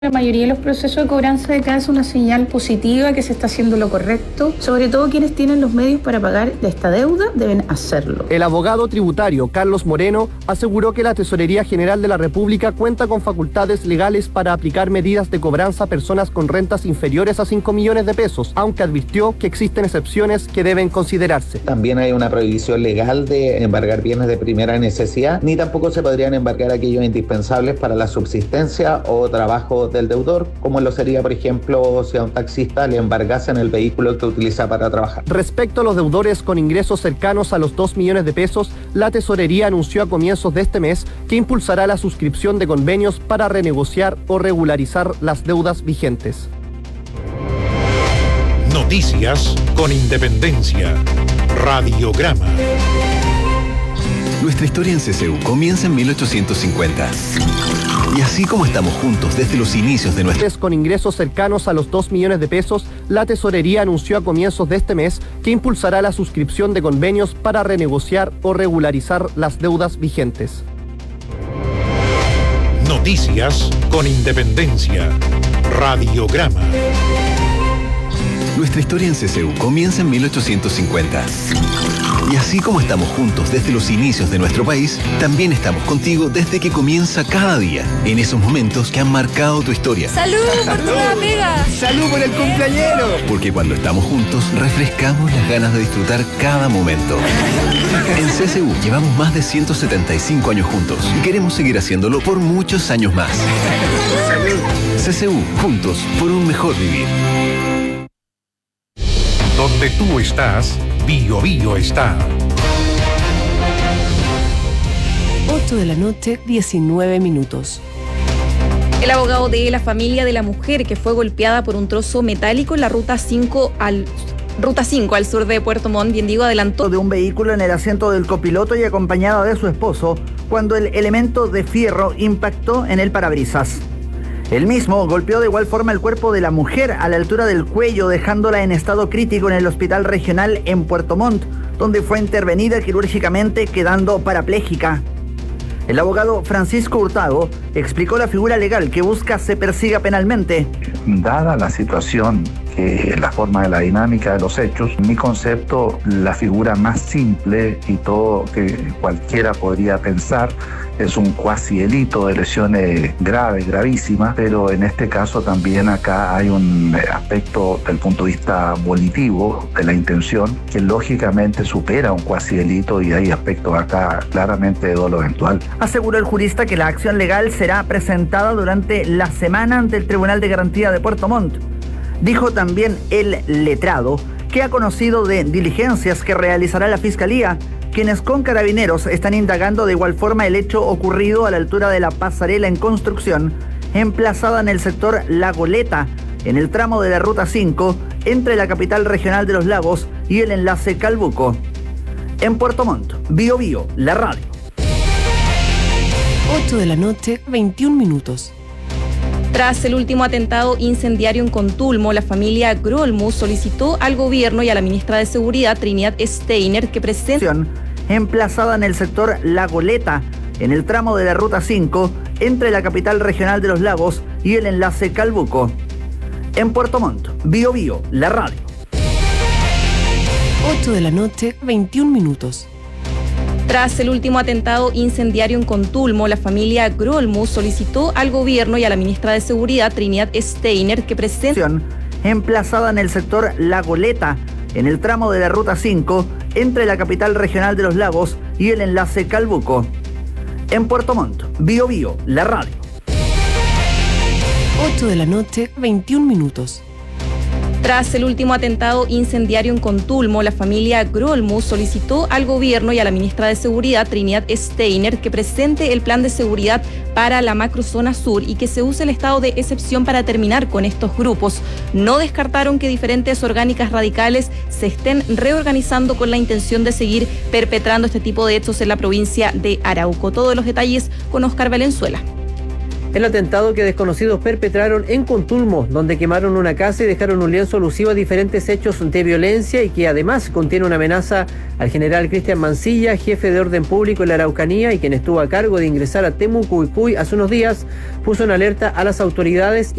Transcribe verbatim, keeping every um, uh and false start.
La mayoría de los procesos de cobranza de C A E es una señal positiva que se está haciendo lo correcto. Sobre todo quienes tienen los medios para pagar esta deuda deben hacerlo. El abogado tributario Carlos Moreno aseguró que la Tesorería General de la República cuenta con facultades legales para aplicar medidas de cobranza a personas con rentas inferiores a cinco millones de pesos, aunque advirtió que existen excepciones que deben considerarse. También hay una prohibición legal de embargar bienes de primera necesidad, ni tampoco se podrían embargar aquellos indispensables para la subsistencia o trabajo del deudor, como lo sería, por ejemplo, si a un taxista le embargasen el vehículo que utiliza para trabajar. Respecto a los deudores con ingresos cercanos a los dos millones de pesos, la Tesorería anunció a comienzos de este mes que impulsará la suscripción de convenios para renegociar o regularizar las deudas vigentes. Noticias con independencia. Radiograma. Nuestra historia en C C U comienza en mil ochocientos cincuenta. Y así como estamos juntos desde los inicios de nuestra... Con ingresos cercanos a los dos millones de pesos, la Tesorería anunció a comienzos de este mes que impulsará la suscripción de convenios para renegociar o regularizar las deudas vigentes. Noticias con independencia. Radiograma. Nuestra historia en C C U comienza en mil ochocientos cincuenta. Y así como estamos juntos desde los inicios de nuestro país, también estamos contigo desde que comienza cada día, en esos momentos que han marcado tu historia. ¡Salud por tu nueva pega! ¡Salud por el cumpleañero! Porque cuando estamos juntos, refrescamos las ganas de disfrutar cada momento. En C C U llevamos más de ciento setenta y cinco años juntos y queremos seguir haciéndolo por muchos años más. ¡Salud! C C U, juntos por un mejor vivir. Donde tú estás, Bio Bio está. ocho de la noche, diecinueve minutos. El abogado de la familia de la mujer que fue golpeada por un trozo metálico en la ruta cinco al Ruta cinco al sur de Puerto Montt, bien digo, adelantó de un vehículo en el asiento del copiloto y acompañada de su esposo cuando el elemento de fierro impactó en el parabrisas. El mismo golpeó de igual forma el cuerpo de la mujer a la altura del cuello, dejándola en estado crítico en el hospital regional en Puerto Montt, donde fue intervenida quirúrgicamente quedando parapléjica. El abogado Francisco Hurtado explicó la figura legal que busca se persiga penalmente. Dada la situación, que la forma de la dinámica de los hechos, en mi concepto, la figura más simple y todo que cualquiera podría pensar es un cuasi delito de lesiones graves, gravísimas, pero en este caso también acá hay un aspecto del punto de vista volitivo de la intención que lógicamente supera un cuasi delito y hay aspectos acá claramente de dolo eventual. Aseguró el jurista que la acción legal será presentada durante la semana ante el Tribunal de Garantía de Puerto Montt. Dijo también el letrado que ha conocido de diligencias que realizará la Fiscalía, quienes con carabineros están indagando de igual forma el hecho ocurrido a la altura de la pasarela en construcción, emplazada en el sector La Goleta, en el tramo de la Ruta cinco, entre la capital regional de los Lagos y el enlace Calbuco. En Puerto Montt, Bio Bio, la radio. ocho de la noche, veintiún minutos. Tras el último atentado incendiario en Contulmo, la familia Grolmus solicitó al gobierno y a la ministra de Seguridad, Trinidad Steiner, que presenten... Emplazada en el sector La Goleta, en el tramo de la Ruta cinco, entre la capital regional de los Lagos y el enlace Calbuco. En Puerto Montt, Bio Bio, la radio. ocho de la noche, veintiún minutos. Tras el último atentado incendiario en Contulmo, la familia Grolmus solicitó al gobierno y a la ministra de Seguridad, Trinidad Steiner, que presenten... Emplazada en el sector La Goleta, en el tramo de la Ruta cinco, entre la capital regional de los Lagos y el enlace Calbuco. En Puerto Montt, Bio Bio, la radio. ocho de la noche, veintiún minutos. Tras el último atentado incendiario en Contulmo, la familia Grolmus solicitó al gobierno y a la ministra de Seguridad, Trinidad Steiner, que presente el plan de seguridad para la macrozona sur y que se use el estado de excepción para terminar con estos grupos. No descartaron que diferentes orgánicas radicales se estén reorganizando con la intención de seguir perpetrando este tipo de hechos en la provincia de Arauco. Todos los detalles con Oscar Valenzuela. El atentado que desconocidos perpetraron en Contulmo, donde quemaron una casa y dejaron un lienzo alusivo a diferentes hechos de violencia y que además contiene una amenaza al general Cristian Mancilla, jefe de orden público en la Araucanía y quien estuvo a cargo de ingresar a Temucuicui hace unos días, puso en alerta a las autoridades